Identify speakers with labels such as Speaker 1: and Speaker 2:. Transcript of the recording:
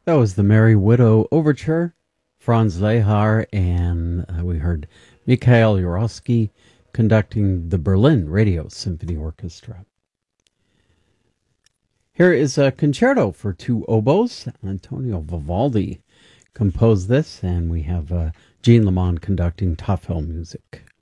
Speaker 1: That was the Merry Widow Overture, Franz Lehar, and we heard Mikhail Urowsky conducting the Berlin Radio Symphony Orchestra. Here is a concerto for two oboes. Antonio Vivaldi composed this, and we have Jean Lamond conducting Tafel music.